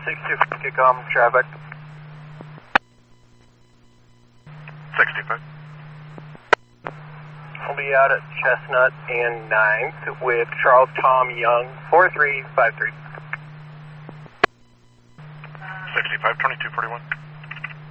62 Kickom traffic. 65. I'll be out at Chestnut and 9th with Charles Tom Young, 4353. 65, 2241.